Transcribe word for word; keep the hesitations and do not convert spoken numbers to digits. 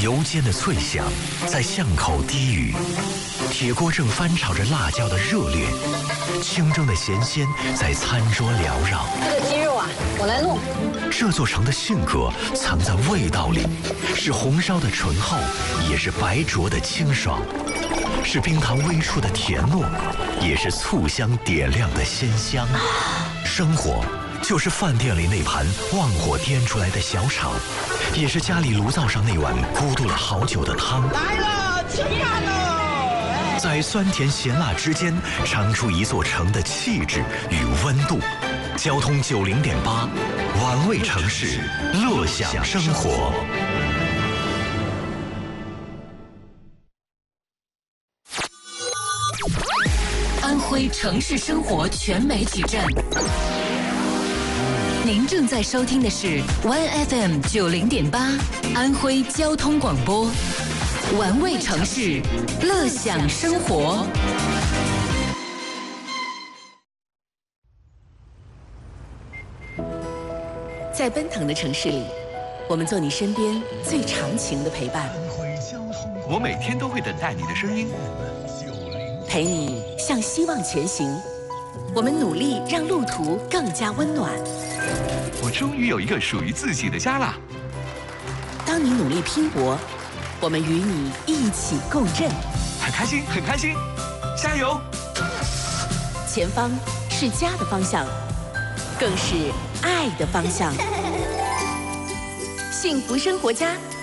油煎的脆香在巷口低语，铁锅正翻炒着辣椒的热烈，清蒸的咸鲜在餐桌缭绕。 这个鸡肉啊，我来弄。 这座城的性格藏在味道里，是红烧的醇厚，也是白灼的清爽，是冰糖微出的甜糯，也是醋香点亮的鲜香。生活就是饭店里那盘旺火颠出来的小炒，也是家里炉灶上那碗咕嘟了好久的汤。 来了，吃饭了！ 在酸甜咸辣之间，尝出一座城的气质与温度。交通九零点八，玩味城市，乐享生活。 安徽城市生活全媒体站。您正在收听的是 One F M 九零点八，安徽交通广播，玩味城市，乐享生活。在奔腾的城市里，我们做你身边最长情的陪伴。 我每天都会等待你的声音， 陪你向希望前行。我们努力让路途更加温暖。 我终于有一个属于自己的家啦！ 当你努力拼搏，我们与你一起共振。 很开心，很开心，加油！ 前方是家的方向，更是爱的方向。幸福生活家